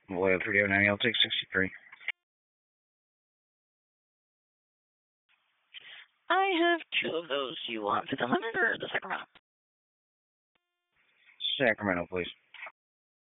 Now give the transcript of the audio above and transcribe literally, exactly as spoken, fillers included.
Loyal three oh nine, I'll take sixty-three. I have two of those. You want to the limit or the second round? Sacramento, please.